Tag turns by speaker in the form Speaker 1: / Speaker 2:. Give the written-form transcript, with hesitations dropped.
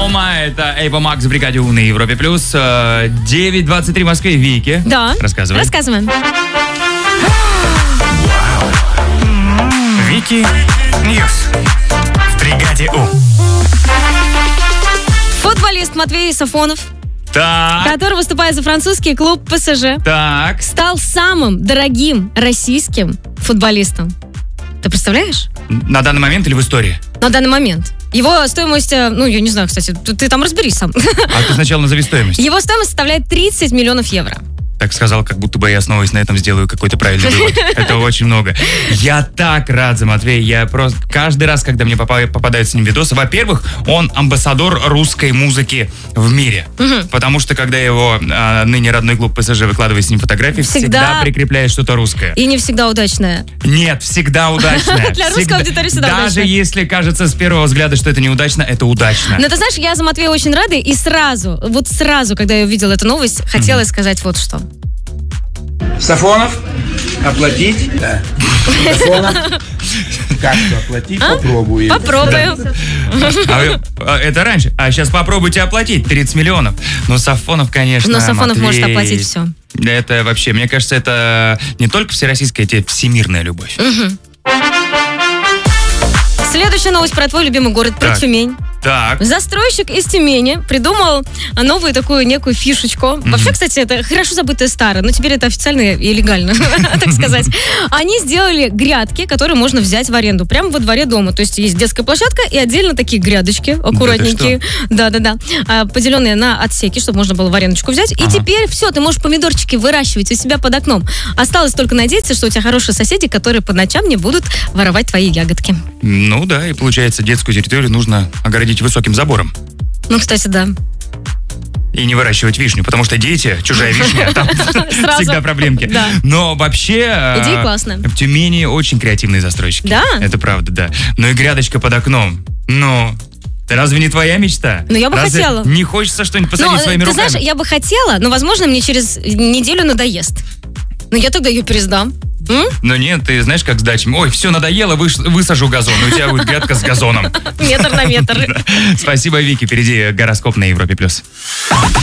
Speaker 1: Paloma, это Эйва Макс в бригаде У на Европе Плюс. 9:23 в Москве. Вики.
Speaker 2: Да.
Speaker 1: Рассказываем.
Speaker 3: Вики Ньюс в бригаде У.
Speaker 2: Футболист Матвей Сафонов,
Speaker 1: Так.
Speaker 2: который выступает за французский клуб ПСЖ,
Speaker 1: Так.
Speaker 2: стал самым дорогим российским футболистом. Ты представляешь?
Speaker 1: На данный момент или в истории?
Speaker 2: На данный момент. Его стоимость, я не знаю, кстати, ты там разберись сам.
Speaker 1: А ты сначала назови стоимость.
Speaker 2: Его стоимость составляет 30 миллионов евро.
Speaker 1: Так сказал, как будто бы я, основываясь на этом, сделаю какой-то правильный вывод. Это очень много. Я так рад за Матвея. Я просто каждый раз, когда мне попадают с ним видосы, во-первых, он амбассадор русской музыки в мире. Потому что, когда его ныне родной клуб ПСЖ выкладывает с ним фотографии, всегда прикрепляет что-то русское.
Speaker 2: И не всегда удачное.
Speaker 1: Нет, всегда удачное.
Speaker 2: Для русской аудитории всегда удачное.
Speaker 1: Даже если кажется с первого взгляда, что это неудачно, это удачно.
Speaker 2: Но ты знаешь, я за Матвея очень рада, и сразу, когда я увидела эту новость, хотела сказать вот что.
Speaker 4: Сафонов, оплатить? Да. Сафонов, как-то оплатить? Попробую.
Speaker 2: Попробую.
Speaker 1: Это раньше. А сейчас попробуйте оплатить 30 миллионов. Но Сафонов, конечно,
Speaker 2: Но Сафонов
Speaker 1: Матвей,
Speaker 2: может оплатить все.
Speaker 1: Это вообще, мне кажется, это не только всероссийская, это всемирная любовь.
Speaker 2: Следующая новость про твой любимый город, про Тюмень.
Speaker 1: Так.
Speaker 2: Застройщик из Тюмени придумал новую такую некую фишечку. Вообще, кстати, это хорошо забытое старое, но теперь это официально и легально, так сказать. Они сделали грядки, которые можно взять в аренду прямо во дворе дома. То есть есть детская площадка и отдельно такие грядочки аккуратненькие. Да-да-да. Поделенные на отсеки, чтобы можно было в арендочку взять. И теперь все, ты можешь помидорчики выращивать у себя под окном. Осталось только надеяться, что у тебя хорошие соседи, которые по ночам не будут воровать твои ягодки.
Speaker 1: Ну да, и получается, детскую территорию нужно огородить высоким забором.
Speaker 2: Ну, кстати, да.
Speaker 1: И не выращивать вишню, потому что дети, чужая вишня, там всегда проблемки.
Speaker 2: Да.
Speaker 1: Но вообще...
Speaker 2: Идея классная.
Speaker 1: В Тюмени очень креативные застройщики.
Speaker 2: Да?
Speaker 1: Это правда, да. Ну и грядочка под окном. Ну... Это разве не твоя мечта?
Speaker 2: Ну, я бы хотела.
Speaker 1: Не хочется что-нибудь посадить своими руками?
Speaker 2: Ты знаешь, я бы хотела, но, возможно, мне через неделю надоест. Ну, я тогда ее пересдам.
Speaker 1: Но нет, ты знаешь, как с дачами. Ой, все надоело, высажу газон. У тебя будет грядка с газоном.
Speaker 2: Метр на метр.
Speaker 1: Спасибо, Вики. Впереди гороскоп на Европе+.